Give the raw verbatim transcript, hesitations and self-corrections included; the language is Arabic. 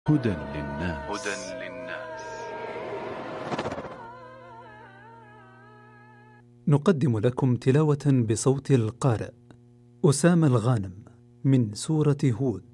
هدى للناس. هدى للناس. نقدم لكم تلاوة بصوت القارئ أسامة الغانم من سورة هود.